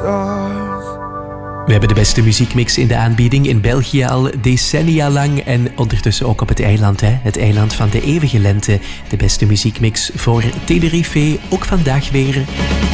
We hebben de beste muziekmix in de aanbieding in België al decennia lang en ondertussen ook op het eiland. Het eiland van de eeuwige lente. De beste muziekmix voor Tenerife, ook vandaag weer.